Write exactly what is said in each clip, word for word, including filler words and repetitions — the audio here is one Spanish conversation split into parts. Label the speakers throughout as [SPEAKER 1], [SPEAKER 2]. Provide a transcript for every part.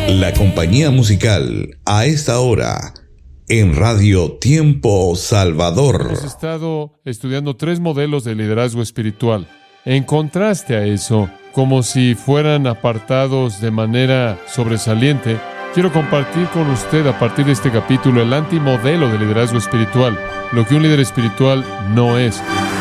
[SPEAKER 1] La compañía musical a esta hora en Radio Tiempo Salvador.
[SPEAKER 2] Hemos estado estudiando tres modelos de liderazgo espiritual. En contraste a eso, como si fueran apartados de manera sobresaliente, quiero compartir con usted a partir de este capítulo el antimodelo de liderazgo espiritual, lo que un líder espiritual no es.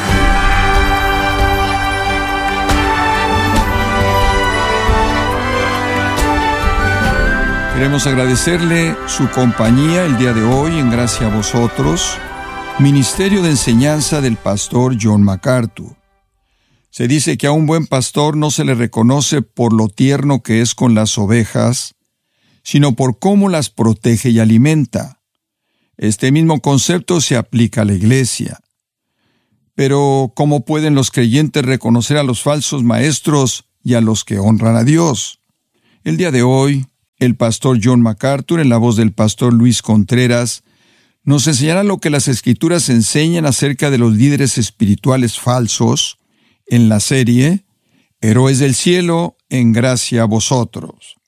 [SPEAKER 3] Queremos agradecerle su compañía el día de hoy en Gracia a Vosotros, Ministerio de Enseñanza del Pastor John MacArthur. Se dice que a un buen pastor no se le reconoce por lo tierno que es con las ovejas, sino por cómo las protege y alimenta. Este mismo concepto se aplica a la iglesia. Pero, ¿cómo pueden los creyentes reconocer a los falsos maestros y a los que honran a Dios? El día de hoy, el pastor John MacArthur, en la voz del pastor Luis Contreras, nos enseñará lo que las Escrituras enseñan acerca de los líderes espirituales falsos en la serie Héroes del Cielo en Gracia a Vosotros.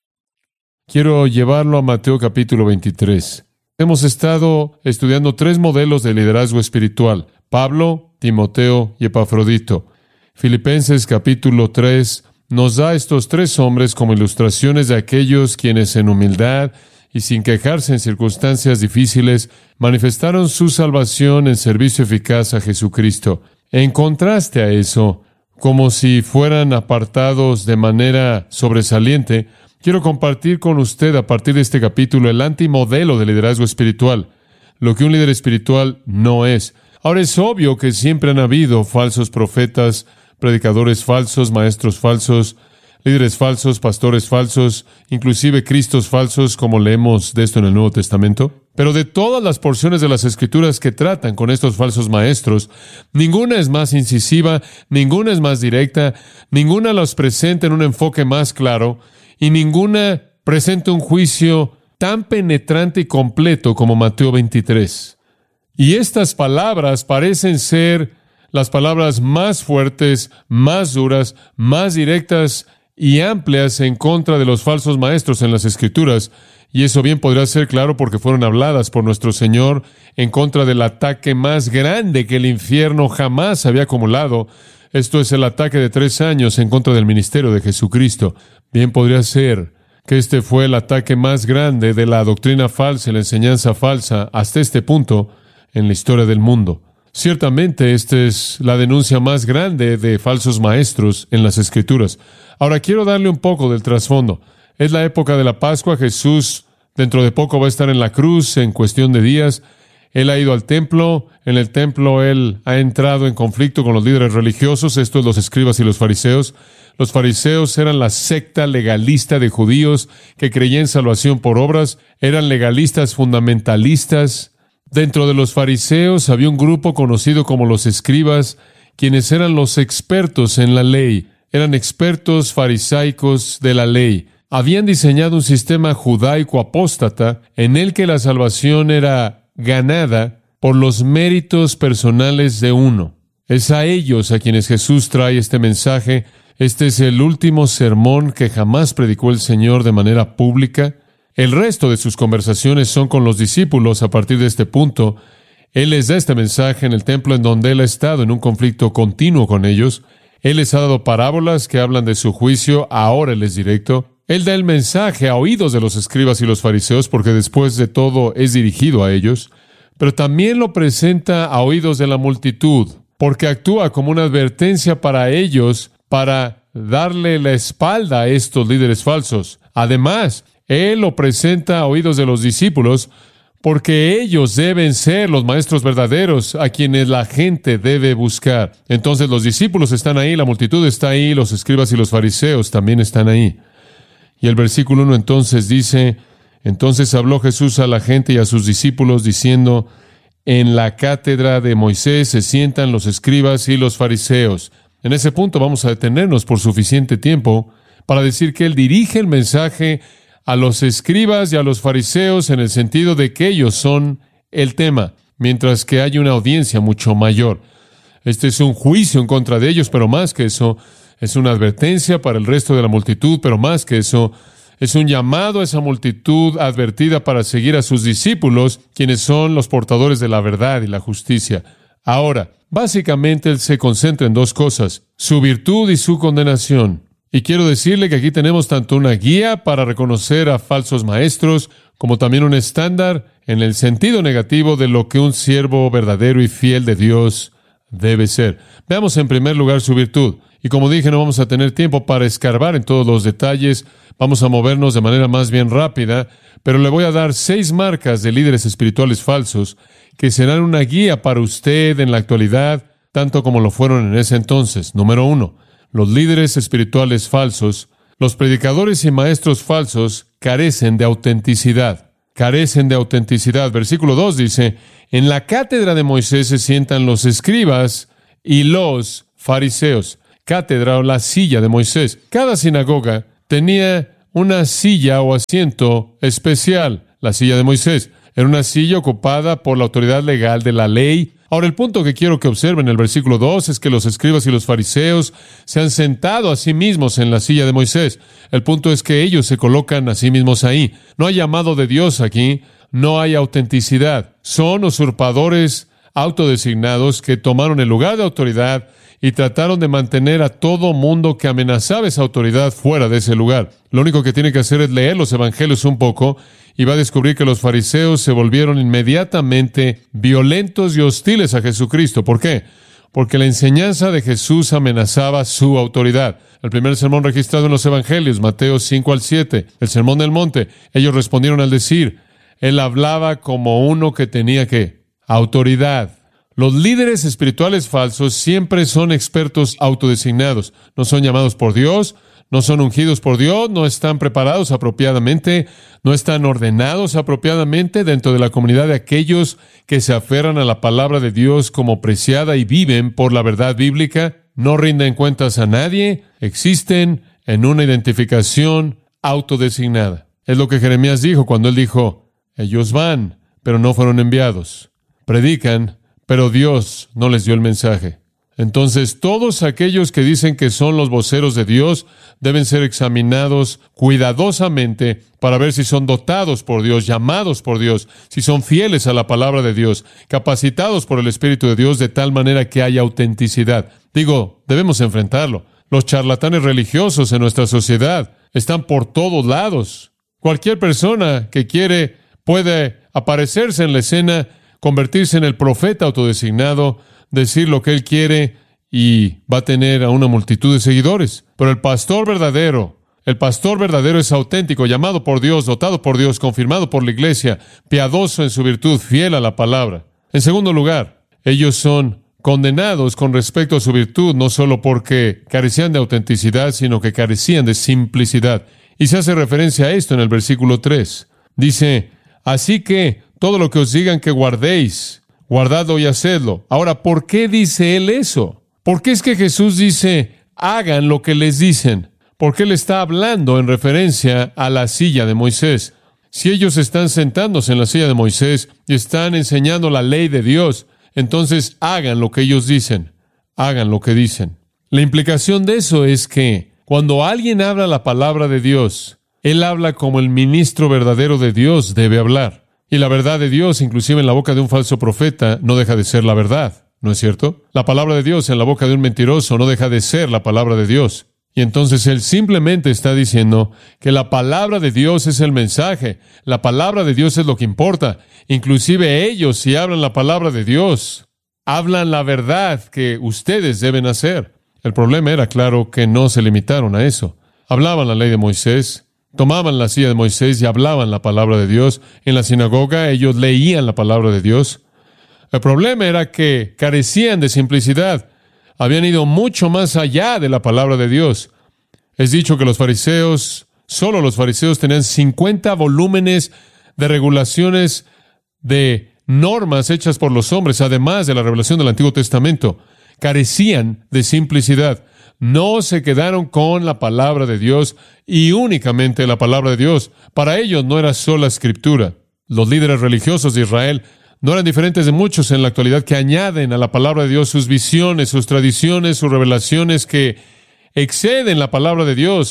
[SPEAKER 2] Quiero llevarlo a Mateo capítulo veintitrés. Hemos estado estudiando tres modelos de liderazgo espiritual: Pablo, Timoteo y Epafrodito. Filipenses capítulo tres nos da a estos tres hombres como ilustraciones de aquellos quienes en humildad y sin quejarse en circunstancias difíciles manifestaron su salvación en servicio eficaz a Jesucristo. En contraste a eso, como si fueran apartados de manera sobresaliente, quiero compartir con usted a partir de este capítulo el antimodelo de liderazgo espiritual, lo que un líder espiritual no es. Ahora, es obvio que siempre han habido falsos profetas, predicadores falsos, maestros falsos, líderes falsos, pastores falsos, inclusive cristos falsos, como leemos de esto en el Nuevo Testamento. Pero de todas las porciones de las Escrituras que tratan con estos falsos maestros, ninguna es más incisiva, ninguna es más directa, ninguna los presenta en un enfoque más claro, y ninguna presenta un juicio tan penetrante y completo como Mateo veintitrés. Y estas palabras parecen ser las palabras más fuertes, más duras, más directas y amplias en contra de los falsos maestros en las Escrituras. Y eso bien podría ser claro porque fueron habladas por nuestro Señor en contra del ataque más grande que el infierno jamás había acumulado. Esto es el ataque de tres años en contra del ministerio de Jesucristo. Bien podría ser que este fue el ataque más grande de la doctrina falsa y la enseñanza falsa hasta este punto en la historia del mundo. Ciertamente, esta es la denuncia más grande de falsos maestros en las Escrituras. Ahora, quiero darle un poco del trasfondo. Es la época de la Pascua. Jesús, dentro de poco, va a estar en la cruz en cuestión de días. Él ha ido al templo. En el templo, Él ha entrado en conflicto con los líderes religiosos, estos los escribas y los fariseos. Los fariseos eran la secta legalista de judíos que creía en salvación por obras. Eran legalistas fundamentalistas. Dentro de los fariseos había un grupo conocido como los escribas, quienes eran los expertos en la ley. Eran expertos farisaicos de la ley. Habían diseñado un sistema judaico apóstata en el que la salvación era ganada por los méritos personales de uno. Es a ellos a quienes Jesús trae este mensaje. Este es el último sermón que jamás predicó el Señor de manera pública. El resto de sus conversaciones son con los discípulos a partir de este punto. Él les da este mensaje en el templo en donde Él ha estado en un conflicto continuo con ellos. Él les ha dado parábolas que hablan de su juicio, ahora Él es directo. Él da el mensaje a oídos de los escribas y los fariseos porque después de todo es dirigido a ellos, pero también lo presenta a oídos de la multitud porque actúa como una advertencia para ellos para darle la espalda a estos líderes falsos. Además, Él lo presenta a oídos de los discípulos porque ellos deben ser los maestros verdaderos a quienes la gente debe buscar. Entonces los discípulos están ahí, la multitud está ahí, los escribas y los fariseos también están ahí. Y el versículo uno entonces dice: entonces habló Jesús a la gente y a sus discípulos diciendo: en la cátedra de Moisés se sientan los escribas y los fariseos. En ese punto vamos a detenernos por suficiente tiempo para decir que Él dirige el mensaje a los escribas y a los fariseos en el sentido de que ellos son el tema, mientras que hay una audiencia mucho mayor. Este es un juicio en contra de ellos, pero más que eso, es una advertencia para el resto de la multitud, pero más que eso, Es un llamado a esa multitud advertida para seguir a sus discípulos, quienes son los portadores de la verdad y la justicia. Ahora, básicamente él se concentra en dos cosas: su virtud y su condenación. Y quiero decirle que aquí tenemos tanto una guía para reconocer a falsos maestros, como también un estándar en el sentido negativo de lo que un siervo verdadero y fiel de Dios debe ser. Veamos en primer lugar su virtud. Y como dije, no vamos a tener tiempo para escarbar en todos los detalles. Vamos a movernos de manera más bien rápida, pero le voy a dar seis marcas de líderes espirituales falsos que serán una guía para usted en la actualidad, tanto como lo fueron en ese entonces. Número uno, los líderes espirituales falsos, los predicadores y maestros falsos carecen de autenticidad. Carecen de autenticidad. Versículo dos dice, en la cátedra de Moisés se sientan los escribas y los fariseos. Cátedra o la silla de Moisés. Cada sinagoga tenía una silla o asiento especial. La silla de Moisés era una silla ocupada por la autoridad legal de la ley. Ahora, el punto que quiero que observen en el versículo dos es que los escribas y los fariseos se han sentado a sí mismos en la silla de Moisés. El punto es que ellos se colocan a sí mismos ahí. No hay llamado de Dios aquí, no hay autenticidad. Son usurpadores autodesignados que tomaron el lugar de autoridad y trataron de mantener a todo mundo que amenazaba esa autoridad fuera de ese lugar. Lo único que tiene que hacer es leer los evangelios un poco y va a descubrir que los fariseos se volvieron inmediatamente violentos y hostiles a Jesucristo. ¿Por qué? Porque la enseñanza de Jesús amenazaba su autoridad. El primer sermón registrado en los evangelios, Mateo cinco al siete, el sermón del monte, ellos respondieron al decir, él hablaba como uno que tenía ¿qué? Autoridad. Los líderes espirituales falsos siempre son expertos autodesignados. No son llamados por Dios, no son ungidos por Dios, no están preparados apropiadamente, no están ordenados apropiadamente dentro de la comunidad de aquellos que se aferran a la palabra de Dios como preciada y viven por la verdad bíblica. No rinden cuentas a nadie, existen en una identificación autodesignada. Es lo que Jeremías dijo cuando él dijo, ellos van, pero no fueron enviados. Predican, pero Dios no les dio el mensaje. Entonces, todos aquellos que dicen que son los voceros de Dios deben ser examinados cuidadosamente para ver si son dotados por Dios, llamados por Dios, si son fieles a la palabra de Dios, capacitados por el Espíritu de Dios de tal manera que haya autenticidad. Digo, debemos enfrentarlo. Los charlatanes religiosos en nuestra sociedad están por todos lados. Cualquier persona que quiere puede aparecerse en la escena, convertirse en el profeta autodesignado, decir lo que él quiere y va a tener a una multitud de seguidores. Pero el pastor verdadero, el pastor verdadero es auténtico, llamado por Dios, dotado por Dios, confirmado por la iglesia, piadoso en su virtud, fiel a la palabra. En segundo lugar, ellos son condenados con respecto a su virtud, no solo porque carecían de autenticidad, sino que carecían de simplicidad. Y se hace referencia a esto en el versículo tres. Dice, así que todo lo que os digan que guardéis, guardadlo y hacedlo. Ahora, ¿por qué dice él eso? ¿Por qué es que Jesús dice, hagan lo que les dicen? ¿Por qué él está hablando en referencia a la silla de Moisés? Si ellos están sentándose en la silla de Moisés y están enseñando la ley de Dios, entonces hagan lo que ellos dicen. Hagan lo que dicen. La implicación de eso es que cuando alguien habla la palabra de Dios, él habla como el ministro verdadero de Dios debe hablar. Y la verdad de Dios, inclusive en la boca de un falso profeta, no deja de ser la verdad, ¿no es cierto? La palabra de Dios en la boca de un mentiroso no deja de ser la palabra de Dios. Y entonces él simplemente está diciendo que la palabra de Dios es el mensaje, la palabra de Dios es lo que importa. Inclusive ellos, si hablan la palabra de Dios, hablan la verdad que ustedes deben hacer. El problema era, claro, que no se limitaron a eso. Hablaban la ley de Moisés, tomaban la silla de Moisés y hablaban la palabra de Dios. En la sinagoga ellos leían la palabra de Dios. El problema era que carecían de simplicidad. Habían ido mucho más allá de la palabra de Dios. Es dicho que los fariseos, solo los fariseos tenían cincuenta volúmenes de regulaciones, de normas hechas por los hombres, además de la revelación del Antiguo Testamento. Carecían de simplicidad. No se quedaron con la palabra de Dios y únicamente la palabra de Dios. Para ellos no era sola escritura. Los líderes religiosos de Israel no eran diferentes de muchos en la actualidad que añaden a la palabra de Dios sus visiones, sus tradiciones, sus revelaciones que exceden la palabra de Dios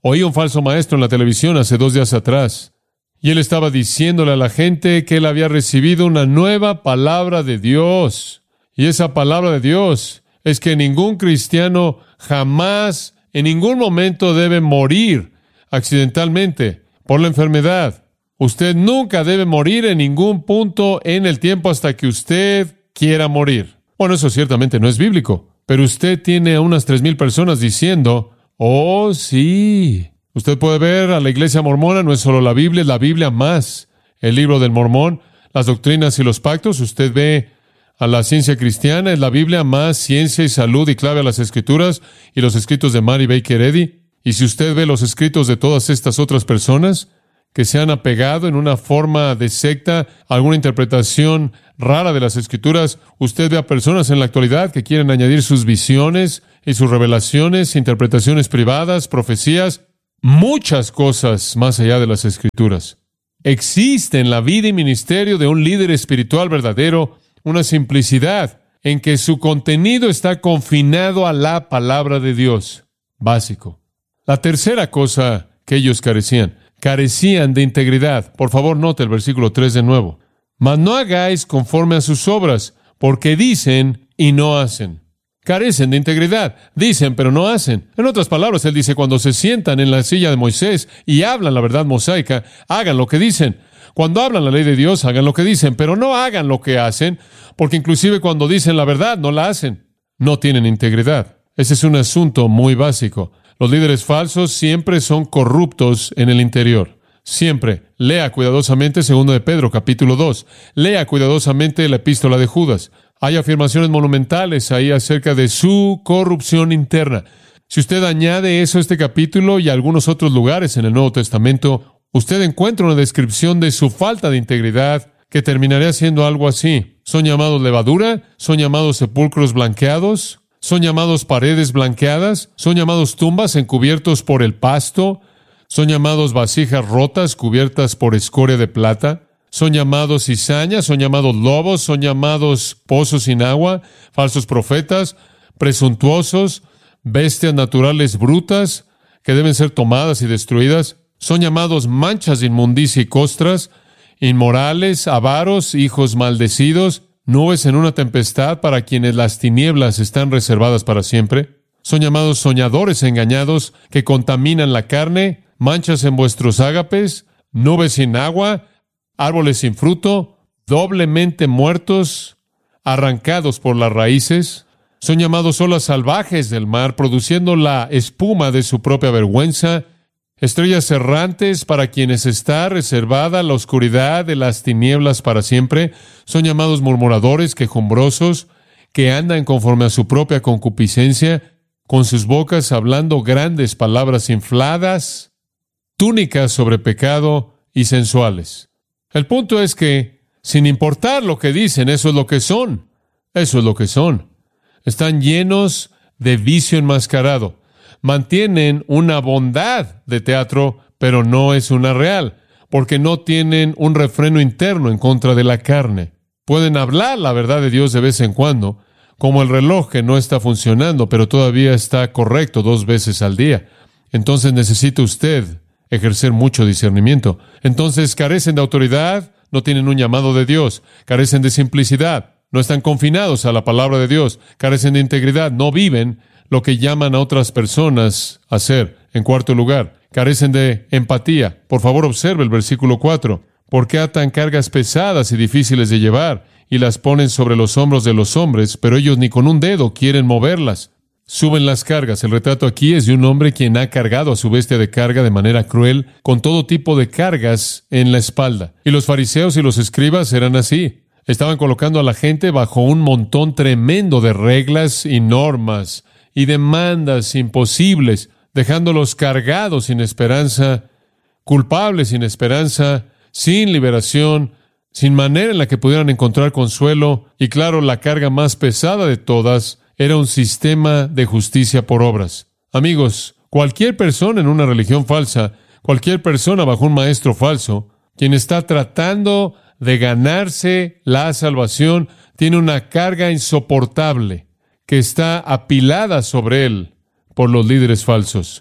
[SPEAKER 2] Oí un falso maestro en la televisión hace dos días atrás, y él estaba diciéndole a la gente que él había recibido una nueva palabra de Dios. Y esa palabra de Dios es que ningún cristiano jamás, en ningún momento debe morir accidentalmente por la enfermedad. Usted nunca debe morir en ningún punto en el tiempo hasta que usted quiera morir. Bueno, eso ciertamente no es bíblico, pero usted tiene a unas tres mil personas diciendo, oh, sí. Usted puede ver a la iglesia mormona, no es solo la Biblia, es la Biblia más el libro del Mormón, las doctrinas y los pactos. Usted ve a la ciencia cristiana, es la Biblia más ciencia y salud y clave a las Escrituras y los escritos de Mary Baker Eddy. Y si usted ve los escritos de todas estas otras personas que se han apegado en una forma de secta a alguna interpretación rara de las Escrituras, usted ve a personas en la actualidad que quieren añadir sus visiones y sus revelaciones, interpretaciones privadas, profecías, muchas cosas más allá de las Escrituras. Existe en la vida y ministerio de un líder espiritual verdadero una simplicidad en que su contenido está confinado a la palabra de Dios. Básico. La tercera cosa que ellos carecían, carecían de integridad. Por favor, note el versículo tres de nuevo. Mas no hagáis conforme a sus obras, porque dicen y no hacen. Carecen de integridad. Dicen, pero no hacen. En otras palabras, él dice, cuando se sientan en la silla de Moisés y hablan la verdad mosaica, hagan lo que dicen. Cuando hablan la ley de Dios, hagan lo que dicen, pero no hagan lo que hacen, porque inclusive cuando dicen la verdad, no la hacen. No tienen integridad. Ese es un asunto muy básico. Los líderes falsos siempre son corruptos en el interior. Siempre. Lea cuidadosamente segundo de Pedro, capítulo dos. Lea cuidadosamente la epístola de Judas. Hay afirmaciones monumentales ahí acerca de su corrupción interna. Si usted añade eso a este capítulo y a algunos otros lugares en el Nuevo Testamento, usted encuentra una descripción de su falta de integridad que terminaría siendo algo así. Son llamados levadura, son llamados sepulcros blanqueados, son llamados paredes blanqueadas, son llamados tumbas encubiertos por el pasto, son llamados vasijas rotas cubiertas por escoria de plata, son llamados cizañas, son llamados lobos, son llamados pozos sin agua, falsos profetas, presuntuosos, bestias naturales brutas que deben ser tomadas y destruidas, son llamados manchas de inmundicia y costras, inmorales, avaros, hijos maldecidos, nubes en una tempestad para quienes las tinieblas están reservadas para siempre. Son llamados soñadores engañados que contaminan la carne, manchas en vuestros ágapes, nubes sin agua, árboles sin fruto, doblemente muertos, arrancados por las raíces. Son llamados olas salvajes del mar, produciendo la espuma de su propia vergüenza, estrellas errantes para quienes está reservada la oscuridad de las tinieblas para siempre. Son llamados murmuradores, quejumbrosos, que andan conforme a su propia concupiscencia, con sus bocas hablando grandes palabras infladas, túnicas sobre pecado y sensuales. El punto es que, sin importar lo que dicen, eso es lo que son. Eso es lo que son. Están llenos de vicio enmascarado. Mantienen una bondad de teatro, pero no es una real, porque no tienen un refreno interno en contra de la carne. Pueden hablar la verdad de Dios de vez en cuando, como el reloj que no está funcionando, pero todavía está correcto dos veces al día. Entonces necesita usted ejercer mucho discernimiento. Entonces carecen de autoridad, no tienen un llamado de Dios, carecen de simplicidad, no están confinados a la palabra de Dios, carecen de integridad, no viven lo que llaman a otras personas a hacer. En cuarto lugar, carecen de empatía. Por favor, observe el versículo cuatro. ¿Por qué atan cargas pesadas y difíciles de llevar y las ponen sobre los hombros de los hombres, pero ellos ni con un dedo quieren moverlas? Suben las cargas. El retrato aquí es de un hombre quien ha cargado a su bestia de carga de manera cruel, con todo tipo de cargas en la espalda. Y los fariseos y los escribas eran así. Estaban colocando a la gente bajo un montón tremendo de reglas y normas y demandas imposibles, dejándolos cargados sin esperanza, culpables sin esperanza, sin liberación, sin manera en la que pudieran encontrar consuelo. Y claro, la carga más pesada de todas era un sistema de justicia por obras. Amigos, cualquier persona en una religión falsa, cualquier persona bajo un maestro falso, quien está tratando de ganarse la salvación, tiene una carga insoportable que está apilada sobre él por los líderes falsos.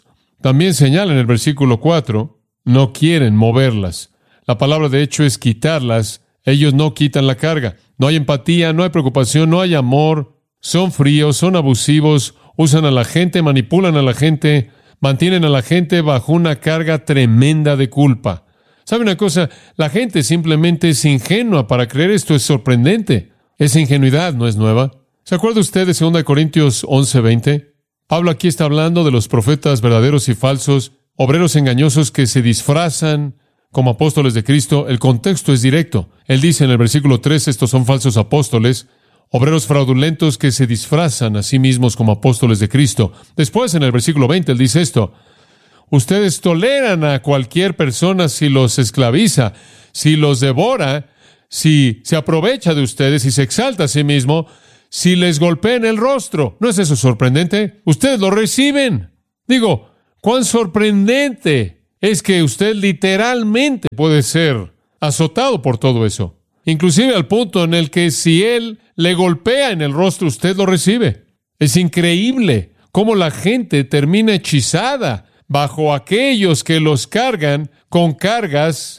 [SPEAKER 2] También señala en el versículo cuatro, no quieren moverlas. La palabra de hecho es quitarlas. Ellos no quitan la carga. No hay empatía, no hay preocupación, no hay amor. Son fríos, son abusivos, usan a la gente, manipulan a la gente, mantienen a la gente bajo una carga tremenda de culpa. ¿Sabe una cosa? La gente simplemente es ingenua para creer esto. Es sorprendente. Esa ingenuidad no es nueva. ¿Se acuerda usted de segunda Corintios once veinte? Pablo aquí está hablando de los profetas verdaderos y falsos, obreros engañosos que se disfrazan como apóstoles de Cristo. El contexto es directo. Él dice en el versículo tres, estos son falsos apóstoles, obreros fraudulentos que se disfrazan a sí mismos como apóstoles de Cristo. Después, en el versículo veinte, él dice esto, ustedes toleran a cualquier persona si los esclaviza, si los devora, si se aprovecha de ustedes y se exalta a sí mismo, si les golpea en el rostro. ¿No es eso sorprendente? Ustedes lo reciben. Digo, cuán sorprendente es que usted literalmente puede ser azotado por todo eso. Inclusive al punto en el que si él le golpea en el rostro, usted lo recibe. Es increíble cómo la gente termina hechizada bajo aquellos que los cargan con cargas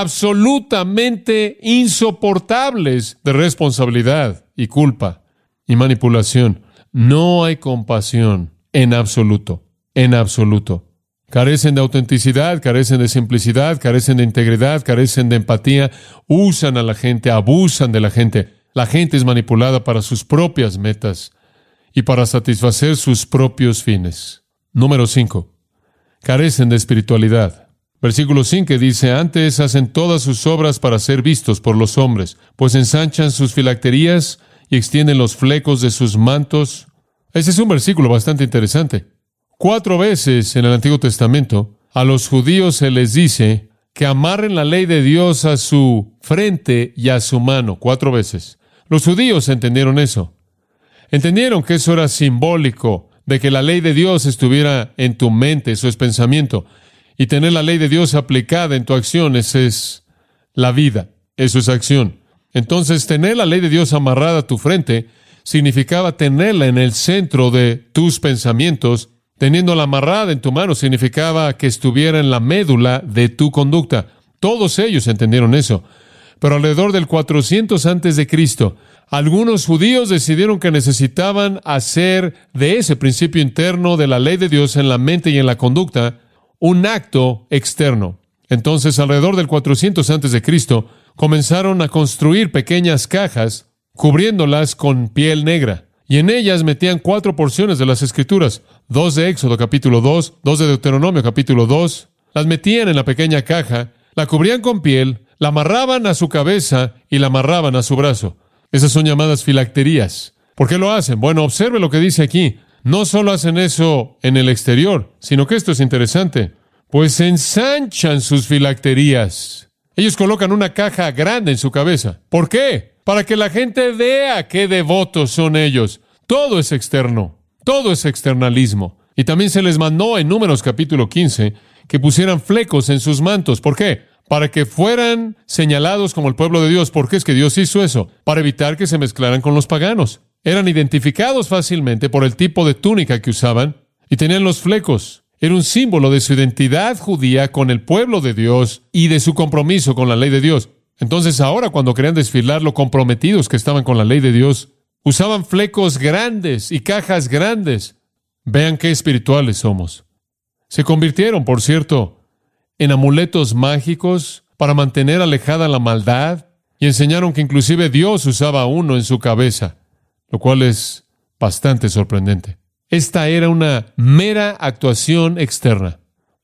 [SPEAKER 2] absolutamente insoportables de responsabilidad y culpa y manipulación. No hay compasión en absoluto, en absoluto. Carecen de autenticidad, carecen de simplicidad, carecen de integridad, carecen de empatía, usan a la gente, abusan de la gente. La gente es manipulada para sus propias metas y para satisfacer sus propios fines. Número cinco. Carecen de espiritualidad. Versículo cinco dice, antes hacen todas sus obras para ser vistos por los hombres, pues ensanchan sus filacterías y extienden los flecos de sus mantos. Ese es un versículo bastante interesante. Cuatro veces en el Antiguo Testamento a los judíos se les dice que amarren la ley de Dios a su frente y a su mano. Cuatro veces. Los judíos entendieron eso. Entendieron que eso era simbólico de que la ley de Dios estuviera en tu mente, eso es pensamiento. Y tener la ley de Dios aplicada en tu acción, esa es la vida, eso es acción. Entonces, tener la ley de Dios amarrada a tu frente significaba tenerla en el centro de tus pensamientos. Teniéndola amarrada en tu mano significaba que estuviera en la médula de tu conducta. Todos ellos entendieron eso. Pero alrededor del cuatrocientos antes de Cristo, algunos judíos decidieron que necesitaban hacer de ese principio interno de la ley de Dios en la mente y en la conducta un acto externo. Entonces, alrededor del cuatrocientos antes de Cristo, comenzaron a construir pequeñas cajas, cubriéndolas con piel negra. Y en ellas metían cuatro porciones de las Escrituras. Dos de Éxodo, capítulo dos, dos de Deuteronomio, capítulo dos. Las metían en la pequeña caja, la cubrían con piel, la amarraban a su cabeza y la amarraban a su brazo. Esas son llamadas filacterías. ¿Por qué lo hacen? Bueno, observe lo que dice aquí. No solo hacen eso en el exterior, sino que esto es interesante. Pues ensanchan sus filacterías. Ellos colocan una caja grande en su cabeza. ¿Por qué? Para que la gente vea qué devotos son ellos. Todo es externo. Todo es externalismo. Y también se les mandó en Números capítulo quince que pusieran flecos en sus mantos. ¿Por qué? Para que fueran señalados como el pueblo de Dios. ¿Por qué es que Dios hizo eso? Para evitar que se mezclaran con los paganos. Eran identificados fácilmente por el tipo de túnica que usaban y tenían los flecos. Era un símbolo de su identidad judía con el pueblo de Dios y de su compromiso con la ley de Dios. Entonces ahora, cuando querían desfilar lo comprometidos que estaban con la ley de Dios, usaban flecos grandes y cajas grandes. Vean qué espirituales somos. Se convirtieron, por cierto, en amuletos mágicos para mantener alejada la maldad y enseñaron que inclusive Dios usaba uno en su cabeza, lo cual es bastante sorprendente. Esta era una mera actuación externa.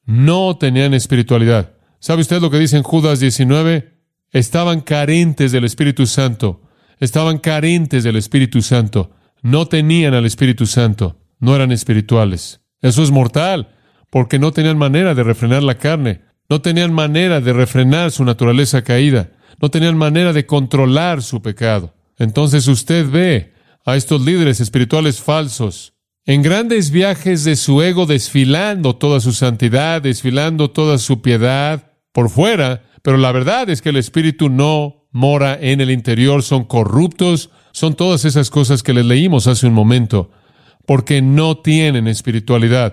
[SPEAKER 2] No tenían espiritualidad. ¿Sabe usted lo que dice en Judas diecinueve? Estaban carentes del Espíritu Santo. Estaban carentes del Espíritu Santo. No tenían al Espíritu Santo. No eran espirituales. Eso es mortal, porque no tenían manera de refrenar la carne. No tenían manera de refrenar su naturaleza caída. No tenían manera de controlar su pecado. Entonces usted ve a estos líderes espirituales falsos en grandes viajes de su ego, desfilando toda su santidad, desfilando toda su piedad por fuera, pero la verdad es que el Espíritu no mora en el interior, son corruptos, son todas esas cosas que les leímos hace un momento, porque no tienen espiritualidad.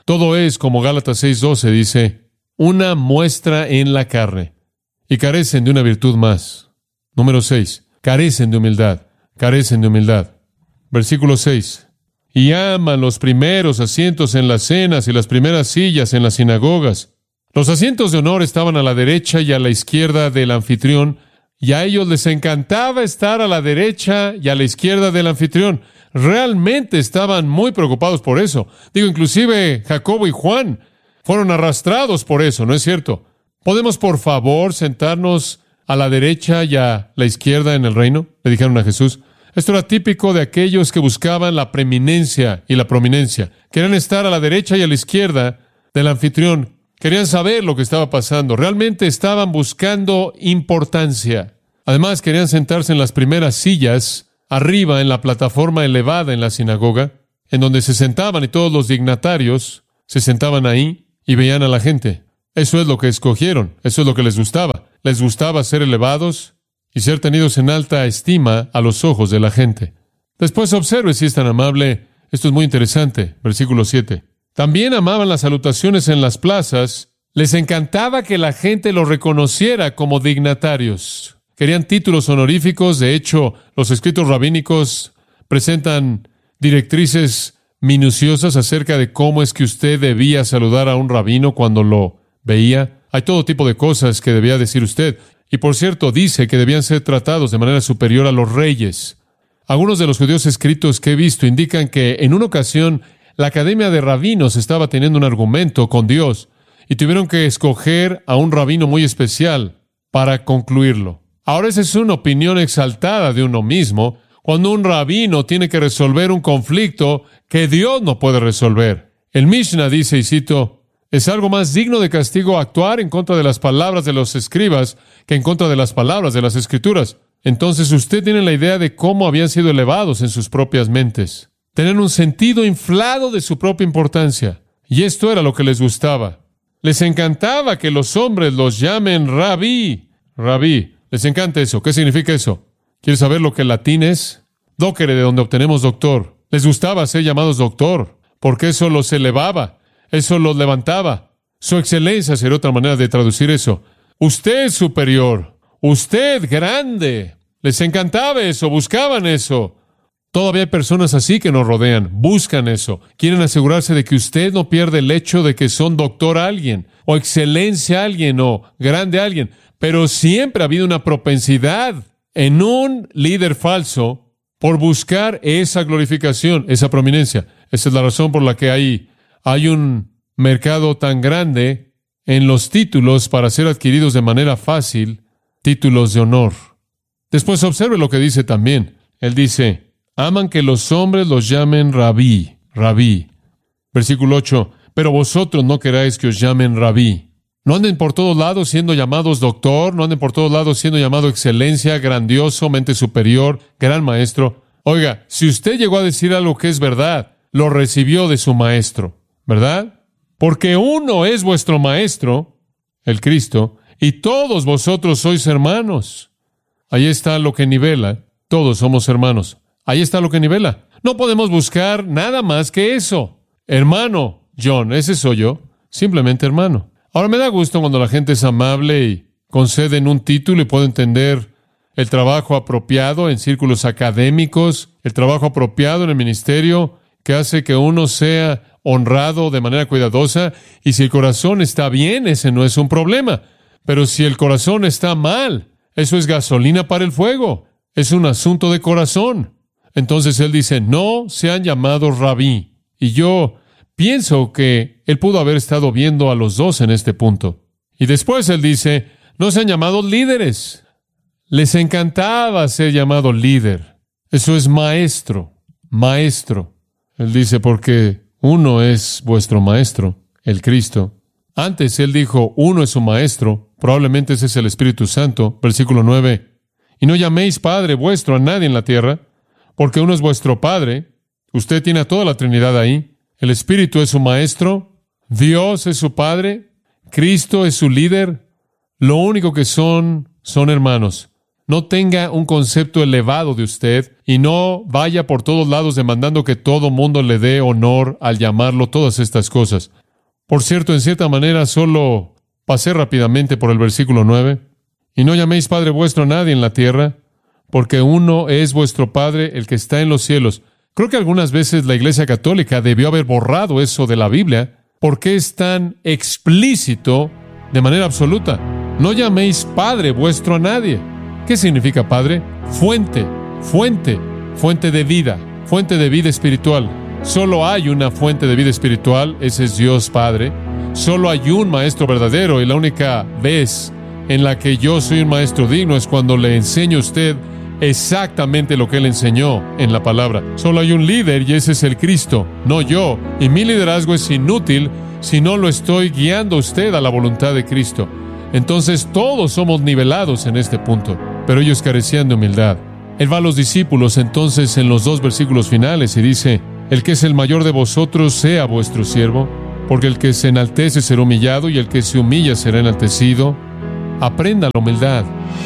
[SPEAKER 2] Todo es, como Gálatas seis doce dice, una muestra en la carne. Y carecen de una virtud más. Número seis. Carecen de humildad. Carecen de humildad. Versículo seis. Y aman los primeros asientos en las cenas y las primeras sillas en las sinagogas. Los asientos de honor estaban a la derecha y a la izquierda del anfitrión, y a ellos les encantaba estar a la derecha y a la izquierda del anfitrión. Realmente estaban muy preocupados por eso. Digo, inclusive Jacobo y Juan fueron arrastrados por eso, ¿no es cierto? ¿Podemos, por favor, sentarnos a la derecha y a la izquierda en el reino?, le dijeron a Jesús. Esto era típico de aquellos que buscaban la preeminencia y la prominencia. Querían estar a la derecha y a la izquierda del anfitrión. Querían saber lo que estaba pasando. Realmente estaban buscando importancia. Además, querían sentarse en las primeras sillas, arriba en la plataforma elevada en la sinagoga, en donde se sentaban y todos los dignatarios se sentaban ahí y veían a la gente. Eso es lo que escogieron. Eso es lo que les gustaba. Les gustaba ser elevados y ser tenidos en alta estima a los ojos de la gente. Después observe si es tan amable. Esto es muy interesante. Versículo siete. También amaban las salutaciones en las plazas. Les encantaba que la gente los reconociera como dignatarios. Querían títulos honoríficos. De hecho, los escritos rabínicos presentan directrices minuciosas acerca de cómo es que usted debía saludar a un rabino cuando lo veía. Hay todo tipo de cosas que debía decir usted. Y por cierto, dice que debían ser tratados de manera superior a los reyes. Algunos de los judíos escritos que he visto indican que en una ocasión la Academia de Rabinos estaba teniendo un argumento con Dios y tuvieron que escoger a un rabino muy especial para concluirlo. Ahora esa es una opinión exaltada de uno mismo cuando un rabino tiene que resolver un conflicto que Dios no puede resolver. El Mishnah dice, y cito, es algo más digno de castigo actuar en contra de las palabras de los escribas que en contra de las palabras de las Escrituras. Entonces usted tiene la idea de cómo habían sido elevados en sus propias mentes. Tenían un sentido inflado de su propia importancia. Y esto era lo que les gustaba. Les encantaba que los hombres los llamen rabí. Rabí. Les encanta eso. ¿Qué significa eso? ¿Quieres saber lo que el latín es? Docere, de donde obtenemos doctor. Les gustaba ser llamados doctor, porque eso los elevaba. Eso los levantaba. Su excelencia sería otra manera de traducir eso. Usted es superior. Usted grande. Les encantaba eso. Buscaban eso. Todavía hay personas así que nos rodean. Buscan eso. Quieren asegurarse de que usted no pierde el hecho de que son doctor a alguien, o excelencia a alguien, o grande a alguien. Pero siempre ha habido una propensidad en un líder falso por buscar esa glorificación, esa prominencia. Esa es la razón por la que hay Hay un mercado tan grande en los títulos para ser adquiridos de manera fácil, títulos de honor. Después observe lo que dice también. Él dice, aman que los hombres los llamen rabí, rabí. Versículo ocho, pero vosotros no queráis que os llamen rabí. No anden por todos lados siendo llamados doctor, no anden por todos lados siendo llamado excelencia, grandioso, mente superior, gran maestro. Oiga, si usted llegó a decir algo que es verdad, lo recibió de su maestro. ¿Verdad? Porque uno es vuestro maestro, el Cristo, y todos vosotros sois hermanos. Ahí está lo que nivela. Todos somos hermanos. Ahí está lo que nivela. No podemos buscar nada más que eso. Hermano, John, ese soy yo. Simplemente hermano. Ahora me da gusto cuando la gente es amable y conceden un título y puedo entender el trabajo apropiado en círculos académicos, el trabajo apropiado en el ministerio que hace que uno sea honrado de manera cuidadosa, y si el corazón está bien, ese no es un problema. Pero si el corazón está mal, eso es gasolina para el fuego. Es un asunto de corazón. Entonces él dice, no sean llamados rabí. Y yo pienso que él pudo haber estado viendo a los dos en este punto. Y después él dice, no sean llamados líderes. Les encantaba ser llamado líder. Eso es maestro, maestro. Él dice, porque uno es vuestro maestro, el Cristo. Antes él dijo, uno es su maestro. Probablemente ese es el Espíritu Santo. Versículo nueve. Y no llaméis Padre vuestro a nadie en la tierra, porque uno es vuestro Padre. Usted tiene a toda la Trinidad ahí. El Espíritu es su maestro. Dios es su Padre. Cristo es su líder. Lo único que son, son hermanos. No tenga un concepto elevado de usted y no vaya por todos lados demandando que todo mundo le dé honor al llamarlo todas estas cosas. Por cierto, en cierta manera solo pasé rápidamente por el versículo nueve. Y no llaméis Padre vuestro a nadie en la tierra, porque uno es vuestro Padre, el que está en los cielos. Creo que algunas veces la Iglesia Católica debió haber borrado eso de la Biblia, porque es tan explícito de manera absoluta. No llaméis Padre vuestro a nadie. ¿Qué significa Padre? Fuente, fuente, fuente de vida, fuente de vida espiritual. Solo hay una fuente de vida espiritual, ese es Dios Padre. Solo hay un maestro verdadero y la única vez en la que yo soy un maestro digno es cuando le enseño a usted exactamente lo que Él enseñó en la palabra. Solo hay un líder y ese es el Cristo, no yo. Y mi liderazgo es inútil si no lo estoy guiando a usted a la voluntad de Cristo. Entonces todos somos nivelados en este punto, pero ellos carecían de humildad. Él va a los discípulos entonces en los dos versículos finales y dice: el que es el mayor de vosotros sea vuestro siervo, porque el que se enaltece será humillado y el que se humilla será enaltecido. Aprenda la humildad.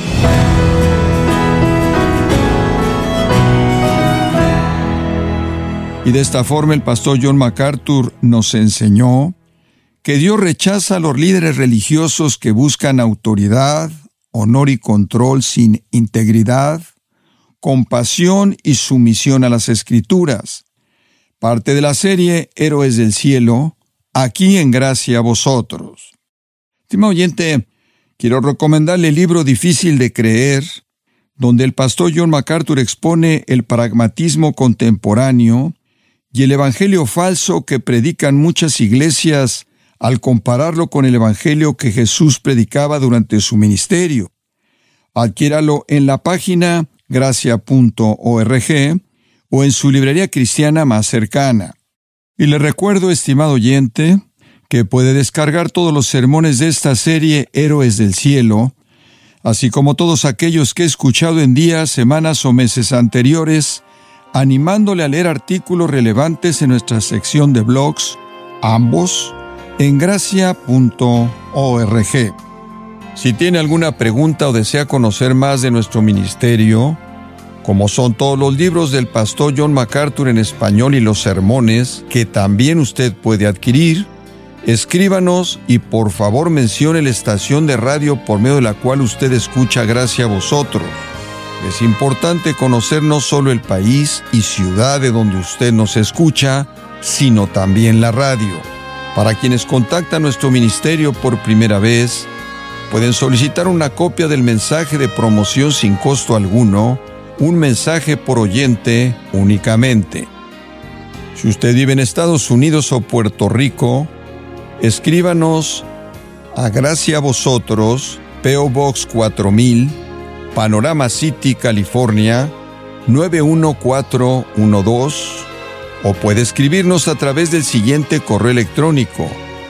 [SPEAKER 3] Y de esta forma el pastor John MacArthur nos enseñó que Dios rechaza a los líderes religiosos que buscan autoridad, honor y control sin integridad, compasión y sumisión a las Escrituras. Parte de la serie Héroes del Cielo, aquí en gracia a vosotros. Estimado oyente, quiero recomendarle el libro Difícil de Creer, donde el pastor John MacArthur expone el pragmatismo contemporáneo y el evangelio falso que predican muchas iglesias al compararlo con el evangelio que Jesús predicaba durante su ministerio. Adquiéralo en la página gracia punto org o en su librería cristiana más cercana. Y le recuerdo, estimado oyente, que puede descargar todos los sermones de esta serie Héroes del Cielo, así como todos aquellos que he escuchado en días, semanas o meses anteriores, animándole a leer artículos relevantes en nuestra sección de blogs, ambos en gracia punto org. Si tiene alguna pregunta o desea conocer más de nuestro ministerio, como son todos los libros del pastor John MacArthur en español y los sermones, que también usted puede adquirir, escríbanos y por favor mencione la estación de radio por medio de la cual usted escucha Gracia a Vosotros. Es importante conocer no solo el país y ciudad de donde usted nos escucha, sino también la radio. Para quienes contactan nuestro ministerio por primera vez, pueden solicitar una copia del mensaje de promoción sin costo alguno, un mensaje por oyente únicamente. Si usted vive en Estados Unidos o Puerto Rico, escríbanos a Gracia a Vosotros, P O Box cuatro mil, Panorama City, California, nueve uno cuatro uno dos, o puede escribirnos a través del siguiente correo electrónico: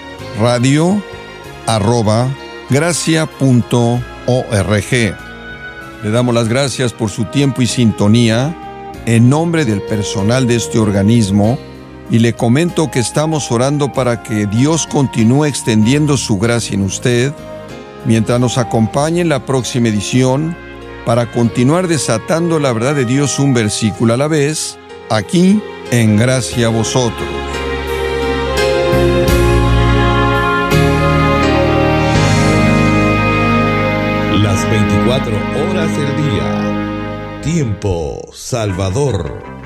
[SPEAKER 3] radio arroba gracia punto org. Le damos las gracias por su tiempo y sintonía en nombre del personal de este organismo y le comento que estamos orando para que Dios continúe extendiendo su gracia en usted mientras nos acompañe en la próxima edición para continuar desatando la verdad de Dios un versículo a la vez, aquí en Gracia a Vosotros.
[SPEAKER 1] Las veinticuatro horas del día. Tiempo Salvador.